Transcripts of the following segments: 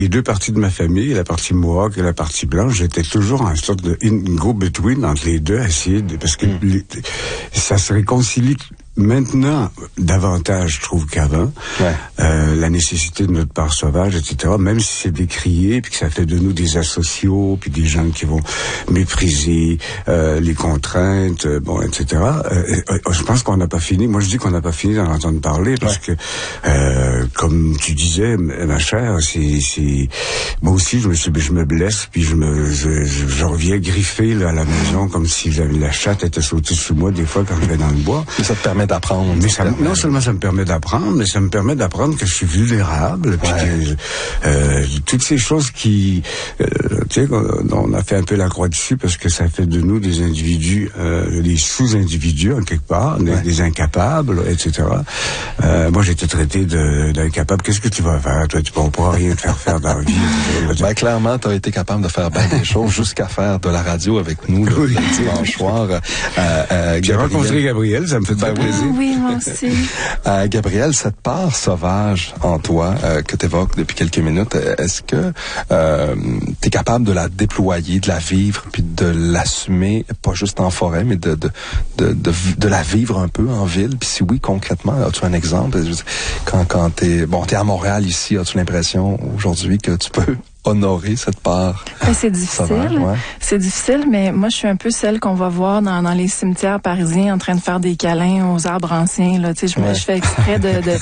les deux parties de ma famille, la partie mohawk et la partie blanche, j'étais toujours en sorte de go-between entre les deux, parce que ça se réconcilie maintenant davantage, je trouve, qu'avant. Ouais. La nécessité de notre part sauvage, etc., même si c'est décrié, puis que ça fait de nous des asociaux, puis des gens qui vont mépriser les contraintes, etc. Je pense qu'on n'a pas fini. Moi, je dis qu'on n'a pas fini d'en entendre parler, parce que, comme tu disais, ma chère, c'est moi aussi, je me blesse, puis je reviens griffer là, à la maison, comme si la chatte était sautée sous moi, des fois, quand je vais dans le bois. Mais ça te permet d'apprendre. Mais non seulement ça me permet d'apprendre, mais ça me permet d'apprendre que je suis vulnérable, puis que toutes ces choses qui, tu sais, on a fait un peu la croix dessus parce que ça fait de nous des individus, des sous-individus en quelque part, des incapables, etc. Moi, j'ai été traité d'incapable. Qu'est-ce que tu vas faire? Toi, tu ne pourras rien te faire dans la vie. Clairement, tu as été capable de faire bien des choses jusqu'à faire de la radio avec nous le dimanche soir. J'ai rencontré Gabriel, ça me fait très plaisir. Oui, moi aussi. Gabriel, cette part sauvage en toi que tu évoques depuis quelques minutes, est-ce que tu es capable de la déployer, de la vivre, puis de l'assumer, pas juste en forêt, mais de la vivre un peu en ville? Puis si oui, concrètement, as-tu un exemple? Quand t'es à Montréal ici, as-tu l'impression aujourd'hui que tu peux honorer cette part? C'est difficile. Sauvage, c'est difficile, mais moi, je suis un peu celle qu'on va voir dans les cimetières parisiens en train de faire des câlins aux arbres anciens. Là. Tu sais, je fais exprès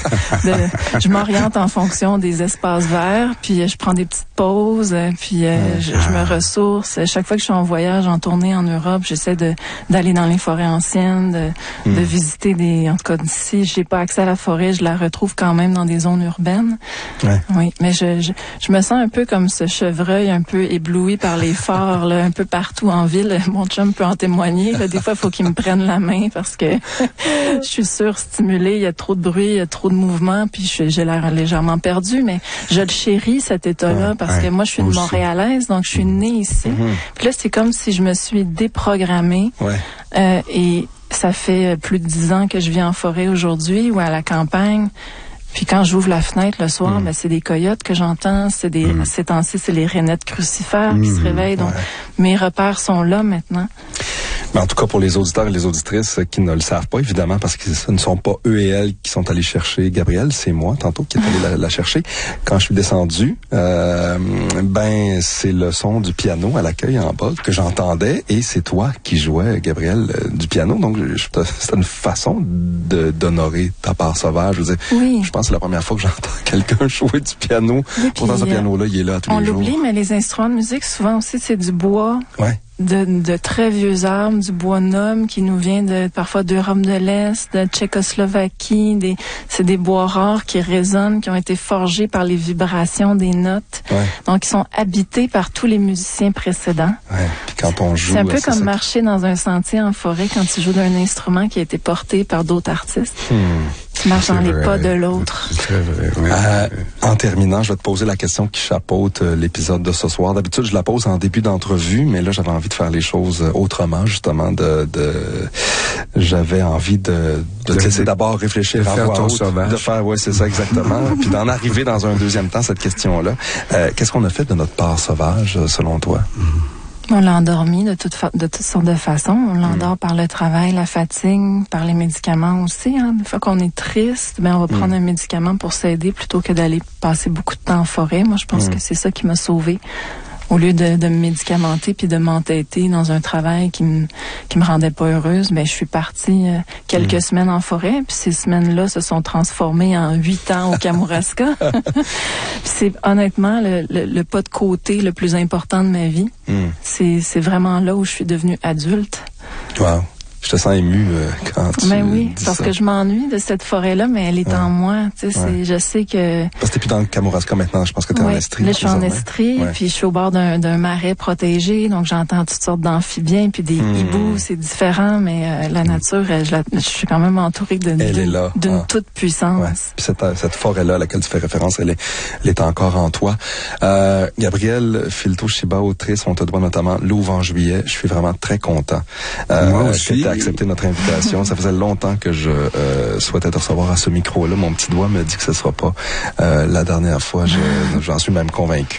je m'oriente en fonction des espaces verts, puis je prends des petites pauses, puis je me ressource. Chaque fois que je suis en voyage, en tournée en Europe, j'essaie d'aller dans les forêts anciennes, de visiter en tout cas, si j'ai pas accès à la forêt, je la retrouve quand même dans des zones urbaines. Ouais. Oui, mais je me sens un peu comme ce chevreuil un peu ébloui par les phares, là, un peu partout en ville. Mon chum peut en témoigner. Là, des fois, il faut qu'il me prenne la main parce que je suis surstimulée. Il y a trop de bruit, il y a trop de mouvement, puis j'ai l'air légèrement perdue. Mais je le chéris, cet état-là, parce que moi, je suis une Montréalaise, donc je suis née ici. Puis là, c'est comme si je me suis déprogrammée. Et ça fait plus de 10 ans que je vis en forêt aujourd'hui ou à la campagne. Puis quand j'ouvre la fenêtre le soir, c'est des coyotes que j'entends, ces temps-ci, c'est les rainettes crucifères qui se réveillent. Donc, mes repères sont là maintenant. Mais en tout cas, pour les auditeurs et les auditrices qui ne le savent pas, évidemment, parce que ce ne sont pas eux et elles qui sont allés chercher Gabriel, c'est moi, tantôt, qui est allé la chercher. Quand je suis descendu, c'est le son du piano à l'accueil en bas que j'entendais, et c'est toi qui jouais, Gabriel, du piano. Donc, c'est une façon d'honorer ta part sauvage. Je veux dire, je pense que c'est la première fois que j'entends quelqu'un jouer du piano. Oui, pourtant, ce piano-là, il est là tous les jours. On l'oublie, mais les instruments de musique, souvent aussi, c'est du bois. Ouais. De très vieux arbres, du bois noble qui nous vient parfois d'Europe de l'Est, de Tchécoslovaquie. C'est des bois rares qui résonnent, qui ont été forgés par les vibrations des notes. Ouais. Donc, ils sont habités par tous les musiciens précédents. Ouais. Puis quand on joue, c'est un peu comme marcher dans un sentier en forêt quand tu joues d'un instrument qui a été porté par d'autres artistes. Tu marches dans les pas de l'autre. C'est très vrai. En terminant, je vais te poser la question qui chapeaute l'épisode de ce soir. D'habitude, je la pose en début d'entrevue, mais là, j'avais envie de faire les choses autrement, justement. J'avais envie de te laisser d'abord réfléchir à voix haute. De faire, c'est ça, exactement. Puis d'en arriver dans un deuxième temps, cette question-là. Qu'est-ce qu'on a fait de notre part sauvage, selon toi? On l'a endormi de toutes sortes de façons. On l'endort par le travail, la fatigue, par les médicaments aussi. Des fois qu'on est triste, on va prendre un médicament pour s'aider plutôt que d'aller passer beaucoup de temps en forêt. Moi, je pense que c'est ça qui m'a sauvée. Au lieu de me médicamenter puis de m'entêter dans un travail qui me rendait pas heureuse, je suis partie quelques semaines en forêt, puis ces semaines-là se sont transformées en 8 ans au Kamouraska. Puis c'est honnêtement le pas de côté le plus important de ma vie. C'est vraiment là où je suis devenue adulte. Wow. Je te sens ému quand tu oui, parce que je m'ennuie de cette forêt-là, mais elle est en moi. Tu sais, je sais que... Parce que t'es plus dans le Kamouraska maintenant, je pense que t'es en Estrie. Là, je suis en Estrie, puis je suis au bord d'un marais protégé, donc j'entends toutes sortes d'amphibiens, puis des hiboux, c'est différent, mais la nature, je suis quand même entourée d'une toute puissance. Ouais. Puis cette forêt-là à laquelle tu fais référence, elle est encore en toi. Gabriel Filto Shiba Autrice, on te doit notamment Louvre en juillet. Je suis vraiment très content. Moi aussi. as accepté notre invitation. Ça faisait longtemps que je souhaitais te recevoir à ce micro-là. Mon petit doigt me dit que ce ne sera pas la dernière fois. J'en suis même convaincu.